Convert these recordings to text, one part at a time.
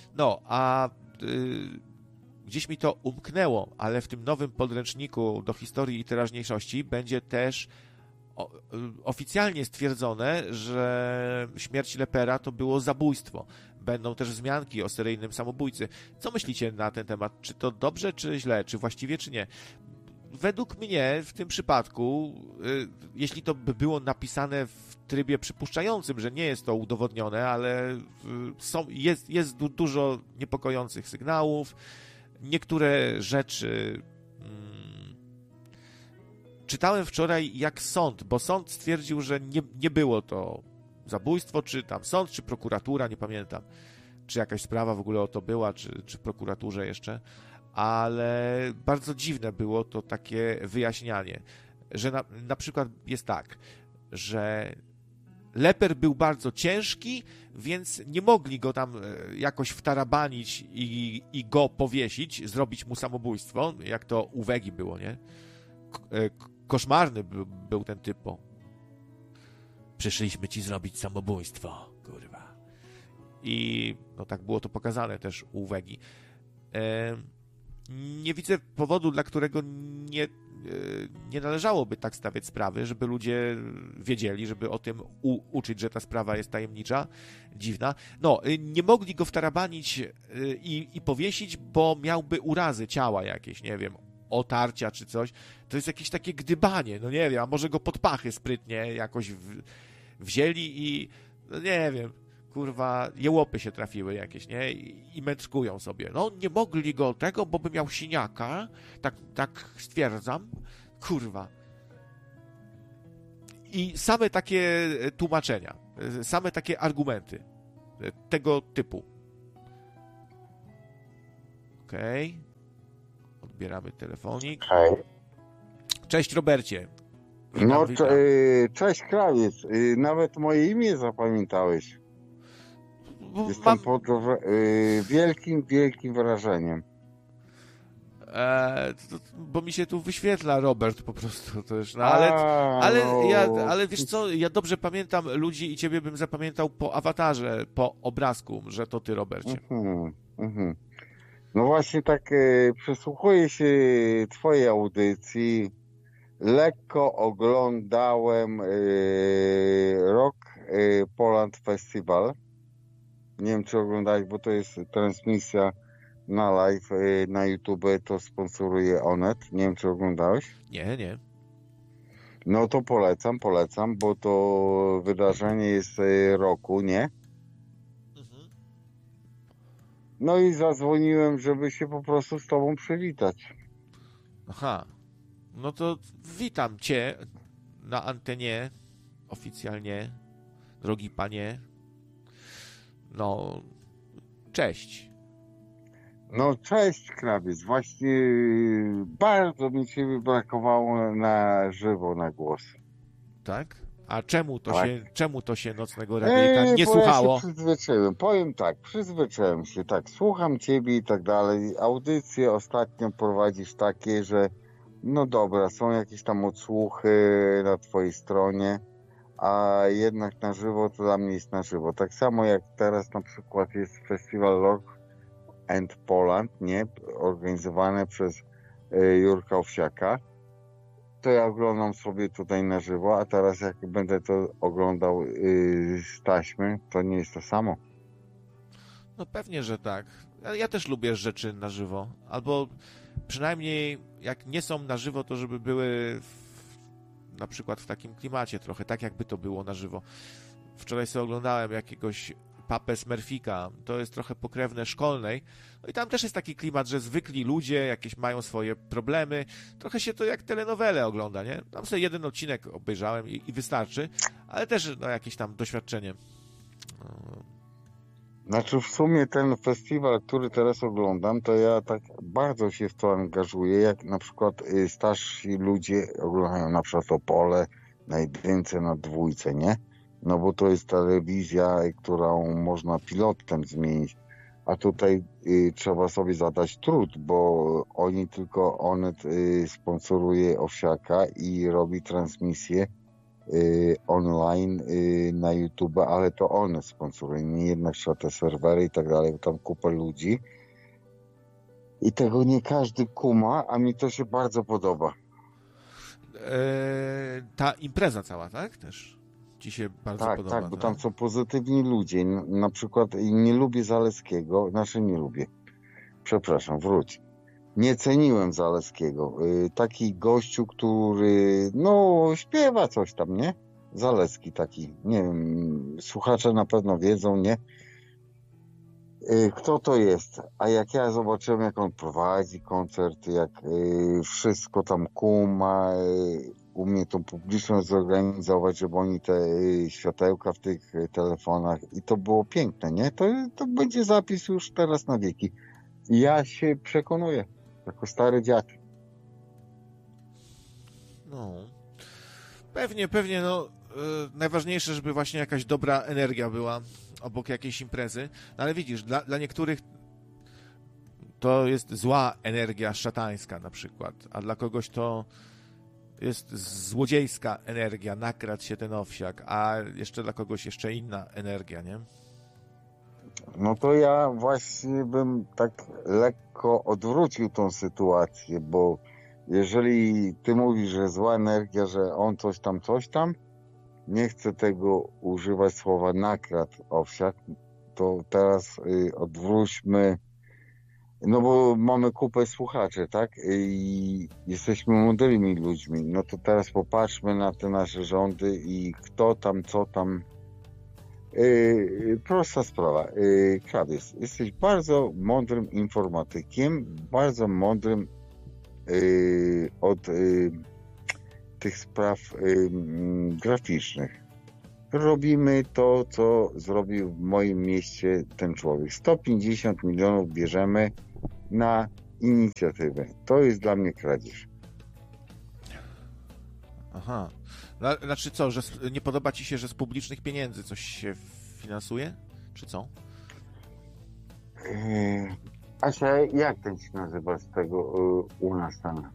No, a gdzieś mi to umknęło, ale w tym nowym podręczniku do historii i teraźniejszości będzie też oficjalnie stwierdzone, że śmierć Lepera to było zabójstwo. Będą też wzmianki o seryjnym samobójcy. Co myślicie na ten temat? Czy to dobrze, czy źle? Czy właściwie, czy nie? Według mnie w tym przypadku, jeśli to by było napisane w trybie przypuszczającym, że nie jest to udowodnione, ale jest dużo niepokojących sygnałów, niektóre rzeczy... Czytałem wczoraj jak sąd, bo sąd stwierdził, że nie było to zabójstwo, czy tam sąd, czy prokuratura, nie pamiętam, czy jakaś sprawa w ogóle o to była, czy prokuraturze jeszcze, ale bardzo dziwne było to takie wyjaśnianie, że na przykład jest tak, że Leper był bardzo ciężki, więc nie mogli go tam jakoś wtarabanić i go powiesić, zrobić mu samobójstwo, jak to u Wegi było, nie? Koszmarny był ten typo. Przyszliśmy ci zrobić samobójstwo, kurwa. I no tak było to pokazane też u Wegi. Nie widzę powodu, dla którego nie należałoby tak stawiać sprawy, żeby ludzie wiedzieli, żeby o tym uczyć, że ta sprawa jest tajemnicza, dziwna. No, nie mogli go wtarabanić i powiesić, bo miałby urazy ciała jakieś, nie wiem, otarcia czy coś. To jest jakieś takie gdybanie, no nie wiem, a może go pod pachy sprytnie jakoś wzięli i no nie wiem, kurwa, jełopy się trafiły jakieś, nie? I mędrkują sobie. No, nie mogli go tego, bo by miał siniaka, tak stwierdzam. Kurwa. I same takie tłumaczenia, same takie argumenty tego typu. Okej. Odbieramy telefonik. Hej. Cześć, Robercie. Witam, no, witam. Cześć, Krawiec. Nawet moje imię zapamiętałeś. Jestem pod wielkim wrażeniem. Bo mi się tu wyświetla Robert po prostu też. No, ale wiesz co, ja dobrze pamiętam ludzi i ciebie bym zapamiętał po awatarze, po obrazku, że to ty, Robercie. No właśnie tak przysłuchuję się twojej audycji. Lekko oglądałem Rock Poland Festival. Nie wiem, czy oglądałeś, bo to jest transmisja na live na YouTube, to sponsoruje Onet. Nie wiem, czy oglądałeś? Nie. No to polecam, bo to wydarzenie jest roku, nie? No i zadzwoniłem, żeby się po prostu z tobą przywitać. Aha. No to witam cię na antenie oficjalnie, drogi panie. No, cześć. No, cześć, Krawiec. Właśnie bardzo mi ciebie brakowało na żywo, na głos. Tak? A czemu to się Nocnego Radyjka nie słuchało? Ja się przyzwyczaiłem się, tak, słucham ciebie i tak dalej. Audycje ostatnio prowadzisz takie, że no dobra, są jakieś tam odsłuchy na twojej stronie, a jednak na żywo to dla mnie jest na żywo. Tak samo jak teraz na przykład jest festiwal Rock and Poland, nie? Organizowane przez Jurka Owsiaka. To ja oglądam sobie tutaj na żywo, a teraz jak będę to oglądał z taśmy, to nie jest to samo. No pewnie, że tak. Ja też lubię rzeczy na żywo. Albo przynajmniej jak nie są na żywo, to żeby były na przykład w takim klimacie trochę, tak jakby to było na żywo. Wczoraj sobie oglądałem jakiegoś Papę Smurfika, to jest trochę pokrewne Szkolnej, no i tam też jest taki klimat, że zwykli ludzie jakieś mają swoje problemy, trochę się to jak telenowelę ogląda, nie? Tam sobie jeden odcinek obejrzałem i wystarczy, ale też no, jakieś tam doświadczenie. Znaczy w sumie ten festiwal, który teraz oglądam, to ja tak bardzo się w to angażuję, jak na przykład starsi ludzie oglądają na przykład Opole na 1, na 2, nie? No bo to jest telewizja, którą można pilotem zmienić, a tutaj trzeba sobie zadać trud, bo Onet sponsoruje Owsiaka i robi transmisję online na YouTube, ale to one sponsorują, nie jednak trzeba te serwery i tak dalej, bo tam kupę ludzi. I tego nie każdy kuma, a mi to się bardzo podoba. Ta impreza cała, tak? Też ci się bardzo podoba. Tak, bo tam są pozytywni ludzie. Na przykład nie lubię Zaleskiego, nie lubię. Przepraszam, wróć. Nie ceniłem Zaleskiego. Taki gościu, który śpiewa coś tam, nie? Zaleski taki, nie wiem, słuchacze na pewno wiedzą, nie? Kto to jest? A jak ja zobaczyłem, jak on prowadzi koncert, jak wszystko tam kuma, umie tą publiczność zorganizować, żeby oni te światełka w tych telefonach i to było piękne, nie? To będzie zapis już teraz na wieki. Ja się przekonuję, jako stary dziad. No, pewnie, najważniejsze, żeby właśnie jakaś dobra energia była obok jakiejś imprezy, no ale widzisz, dla niektórych to jest zła energia szatańska na przykład, a dla kogoś to jest złodziejska energia, nakradł się ten owsiak, a jeszcze dla kogoś jeszcze inna energia, nie? No to ja właśnie bym tak lekko odwrócił tą sytuację, bo jeżeli ty mówisz, że zła energia, że on coś tam, nie chcę tego używać słowa nakradł owsiak, to teraz odwróćmy, no bo mamy kupę słuchaczy, tak? I jesteśmy mądrymi ludźmi, no to teraz popatrzmy na te nasze rządy i kto tam, co tam. Prosta sprawa. Krawiec, jesteś bardzo mądrym informatykiem, bardzo mądrym od tych spraw graficznych. Robimy to, co zrobił w moim mieście ten człowiek. 150 milionów bierzemy na inicjatywę. To jest dla mnie kradzież. Aha. Znaczy co, że nie podoba ci się, że z publicznych pieniędzy coś się finansuje? Czy co? Asia, jak ten się nazywa z tego u nas tam?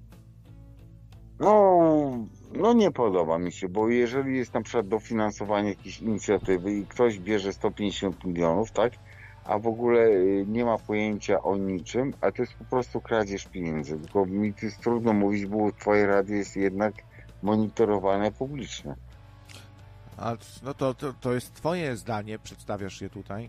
No nie podoba mi się, bo jeżeli jest na przykład dofinansowanie jakiejś inicjatywy i ktoś bierze 150 milionów, tak? A w ogóle nie ma pojęcia o niczym, a to jest po prostu kradzież pieniędzy. Tylko mi to jest trudno mówić, bo twoje radio jest jednak monitorowane publicznie. A no to jest twoje zdanie, przedstawiasz je tutaj.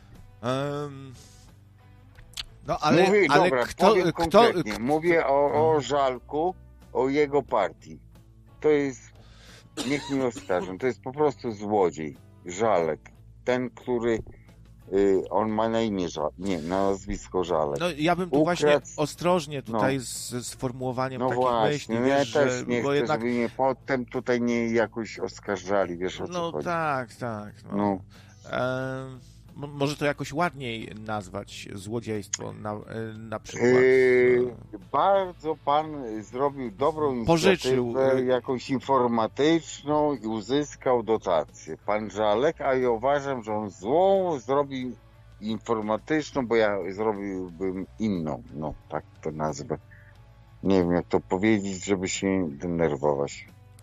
No ale, dobra, powiem konkretnie. Mówię o Żalku, o jego partii. To jest, niech mi oskarżą, to jest po prostu złodziej. Żalek. Ten, który on ma na imię na nazwisko Żalek. No ja bym tu właśnie ostrożnie tutaj ze sformułowaniem takich myśli. No wiesz, ja też nie bo chcę, jednak... żeby mnie potem tutaj nie jakoś oskarżali, wiesz o co chodzi. Tak. Może to jakoś ładniej nazwać złodziejstwo na przykład. Bardzo pan zrobił dobrą inicjatywę, Pożyczył jakąś informatyczną i uzyskał dotację. Pan Żalek, a ja uważam, że on złą zrobił informatyczną, bo ja zrobiłbym inną, tak to nazwę. Nie wiem jak to powiedzieć, żeby się nie denerwować.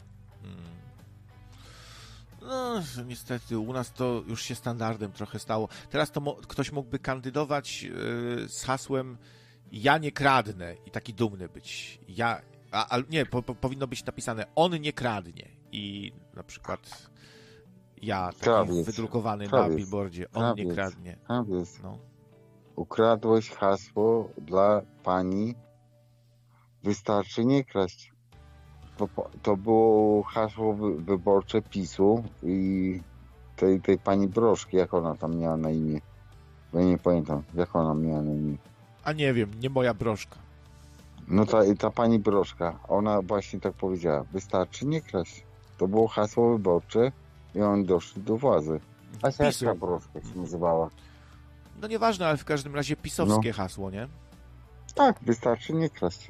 No, niestety u nas to już się standardem trochę stało. Teraz to ktoś mógłby kandydować z hasłem ja nie kradnę i taki dumny być. Powinno być napisane on nie kradnie i na przykład ja taki wydrukowany na billboardzie on nie kradnie. No. Ukradłeś hasło dla pani wystarczy nie kraść. To było hasło wyborcze PiS-u i tej pani Broszki, jak ona tam miała na imię. Bo ja nie pamiętam, jak ona miała na imię. A nie wiem, nie moja Broszka. No ta pani Broszka, ona właśnie tak powiedziała, wystarczy nie kraść. To było hasło wyborcze i oni doszli do władzy. A jak ta Broszka się nazywała? No nieważne, ale w każdym razie pisowskie hasło, nie? Tak, wystarczy nie kraść.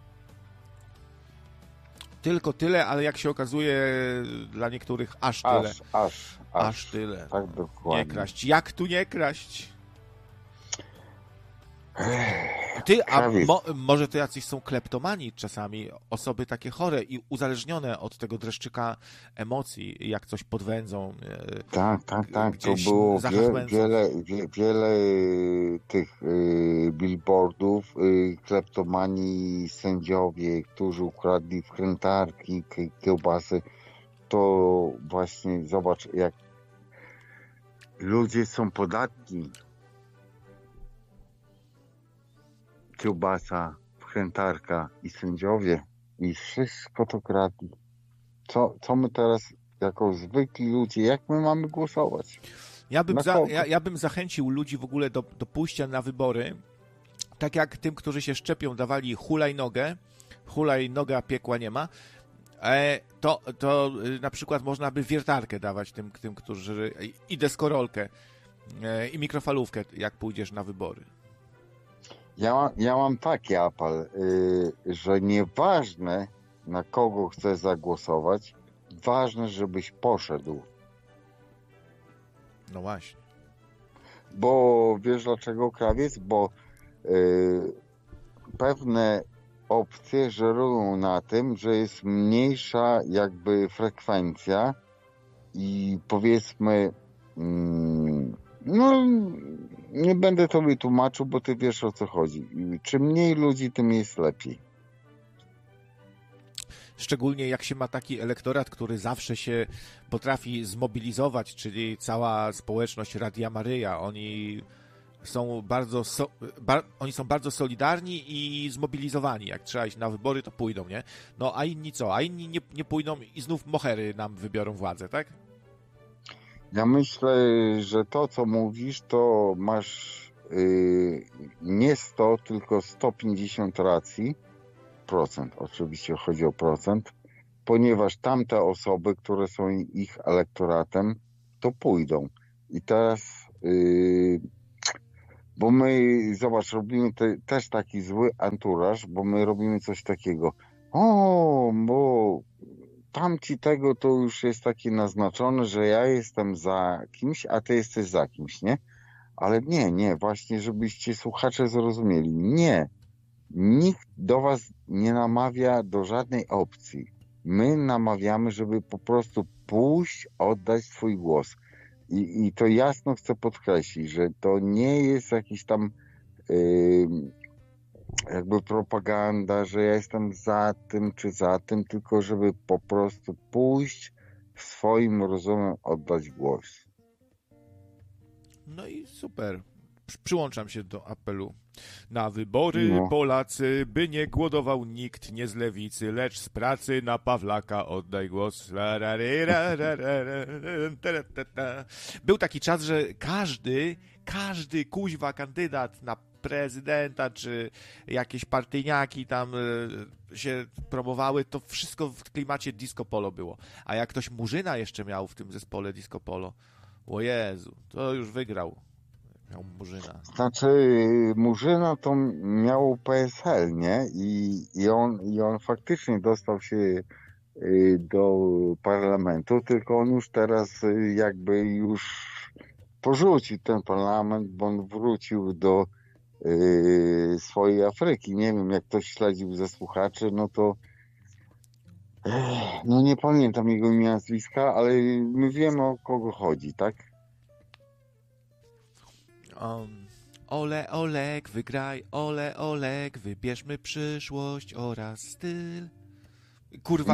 Tylko tyle, ale jak się okazuje, dla niektórych aż tyle. Aż tyle. Tak dokładnie. Nie kraść. Jak tu nie kraść? Krawiec. Może to jacyś są kleptomani czasami, osoby takie chore i uzależnione od tego dreszczyka emocji, jak coś podwędzą. Tak. To Gdzieś było zachłęcą. wiele tych billboardów, kleptomani, sędziowie, którzy ukradli wkrętarki, kiełbasy. To właśnie zobacz, jak ludzie są podatni. Kiełbasa, wkrętarka i sędziowie i wszystko to kradli. Co my teraz jako zwykli ludzie, jak my mamy głosować? Ja bym zachęcił ludzi w ogóle do pójścia na wybory, tak jak tym, którzy się szczepią, dawali hulajnogę, hulajnoga piekła nie ma, to na przykład można by wiertarkę dawać tym, którzy i deskorolkę i mikrofalówkę, jak pójdziesz na wybory. Ja mam taki apel, że nieważne na kogo chcesz zagłosować, ważne, żebyś poszedł. No właśnie. Bo wiesz dlaczego, krawiec? Bo pewne opcje żerują na tym, że jest mniejsza jakby frekwencja i powiedzmy no nie będę tobie tłumaczył, bo ty wiesz o co chodzi. Czym mniej ludzi, tym jest lepiej. Szczególnie jak się ma taki elektorat, który zawsze się potrafi zmobilizować, czyli cała społeczność Radia Maryja. Oni są bardzo solidarni i zmobilizowani. Jak trzeba iść na wybory, to pójdą, nie? No a inni co? A inni nie pójdą i znów mohery nam wybiorą władzę, tak? Ja myślę, że to, co mówisz, to masz nie 100, tylko 150 racji. Procent, oczywiście chodzi o procent, ponieważ tamte osoby, które są ich elektoratem, to pójdą. I teraz, bo my, zobacz, robimy też taki zły anturaż, bo my robimy coś takiego. Bo tamci tego to już jest takie naznaczone, że ja jestem za kimś, a ty jesteś za kimś, nie? Ale nie, właśnie żebyście słuchacze zrozumieli. Nie. Nikt do was nie namawia do żadnej opcji. My namawiamy, żeby po prostu pójść, oddać swój głos. I to jasno chcę podkreślić, że to nie jest jakiś tam jakby propaganda, że ja jestem za tym czy za tym, tylko żeby po prostu pójść swoim rozumem oddać głos. No i super. Przyłączam się do apelu. Na wybory Polacy, by nie głodował nikt, nie z lewicy, lecz z pracy, na Pawlaka oddaj głos. Był taki czas, że każdy kuźwa kandydat na prezydenta, czy jakieś partyjniaki tam się promowały, to wszystko w klimacie disco polo było. A jak ktoś Murzyna jeszcze miał w tym zespole disco polo, o Jezu, to już wygrał. Miał Murzyna. Znaczy, Murzyna to miał PSL, nie? I on faktycznie dostał się do parlamentu, tylko on już teraz jakby już porzucił ten parlament, bo on wrócił do swojej Afryki. Nie wiem, jak ktoś śledził ze słuchaczy, no to no nie pamiętam jego imienia, nazwiska, ale my wiemy, o kogo chodzi, tak? Ole Olek, wygraj, ole Olek, wybierzmy przyszłość oraz styl. Kurwa,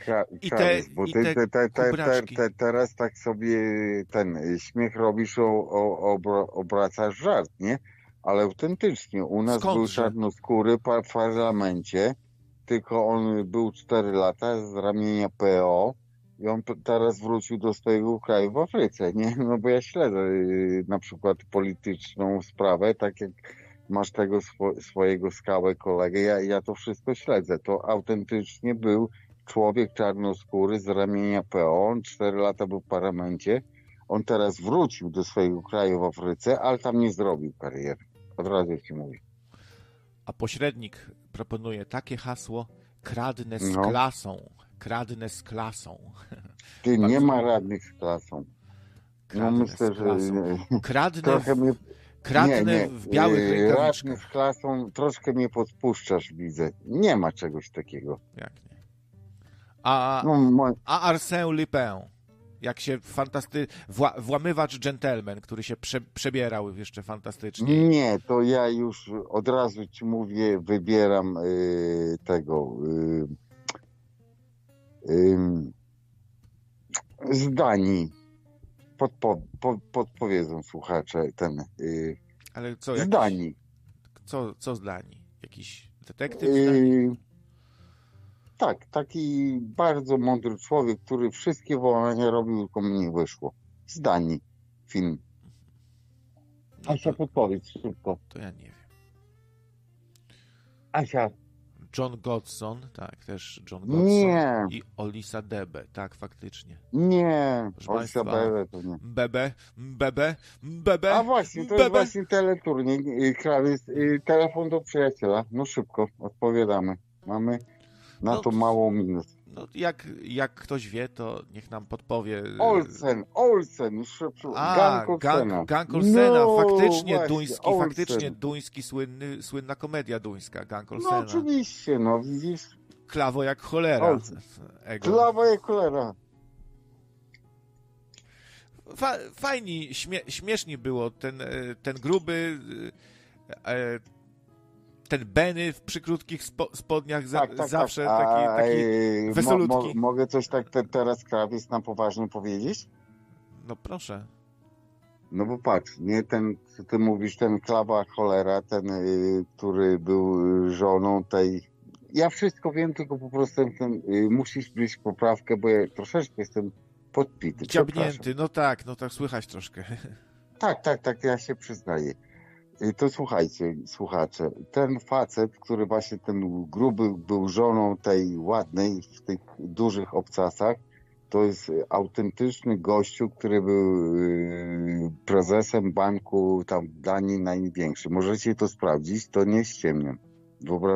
teraz tak sobie ten śmiech robisz, obracasz żart, nie? Ale autentycznie, u nas był czarnoskóry w parlamencie, tylko on był 4 lata z ramienia PO i on teraz wrócił do swojego kraju w Afryce, nie? No bo ja śledzę na przykład polityczną sprawę, tak jak masz tego swojego skałę kolegę, ja to wszystko śledzę. To autentycznie był człowiek czarnoskóry z ramienia PO, on 4 lata był w parlamencie, on teraz wrócił do swojego kraju w Afryce, ale tam nie zrobił kariery. Od razu ci mówię. A pośrednik proponuje takie hasło: kradnę z klasą. Kradnę z klasą. Ty, nie ma radnych z klasą. Kradnę myślę, że kradnę Kratny w białych Radny rękawiczkach. z klasą, troszkę mnie podpuszczasz, widzę. Nie ma czegoś takiego. Jak nie? A Arsène Lupin, jak się włamywacz dżentelmen, który się przebierał jeszcze fantastycznie. Nie, to ja już od razu ci mówię, wybieram tego z Danii. Podpowiedzą słuchacze ten Ale co, z Danii. Co z Danii? Jakiś detektyw z Danii? Tak, taki bardzo mądry człowiek, który wszystkie wołania robił, tylko mi nie wyszło. Z Danii film. No Asia, podpowiedz szybko. To ja nie wiem. Asia. John Godson, tak, też John Godson. Nie. I Olisa Debe, tak, faktycznie. Nie, Olisa Bebe to nie. Bebe. A właśnie, to jest właśnie teleturniej, krawiec, telefon do przyjaciela. No szybko, odpowiadamy. Mamy na to mało minut. No, jak ktoś wie, to niech nam podpowie. Olsen, szybko. Gang Olsena, no, faktycznie właśnie, duński, Olsen. faktycznie duński, słynna komedia duńska, Gang Olsena. No oczywiście, no widzisz. Klawo jak cholera. Klawo jak cholera. Fajnie, śmiesznie było. Ten gruby, ten Benny w przykrótkich spodniach zawsze taki wesolutki. Mogę coś tak teraz krawiec na poważnie powiedzieć? No proszę. No bo patrz, nie ten, co ty mówisz, ten klawa cholera, ten, który był żoną tej... Ja wszystko wiem, tylko po prostu musisz być poprawkę, bo ja troszeczkę jestem podpity. Dziabnięty, no tak, słychać troszkę. Tak, ja się przyznaję. To słuchajcie, słuchacze, ten facet, który właśnie ten gruby był żoną tej ładnej w tych dużych obcasach, to jest autentyczny gościu, który był prezesem banku tam w Danii największym. Możecie to sprawdzić, to nie ściemniam.